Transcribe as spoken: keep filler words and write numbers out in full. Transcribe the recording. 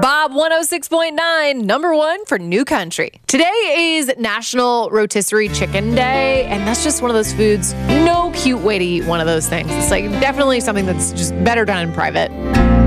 Bob one oh six point nine, number one for New Country. Today is National Rotisserie Chicken Day, and that's just one of those foods. No cute way to eat one of those things. It's like definitely something that's just better done in private.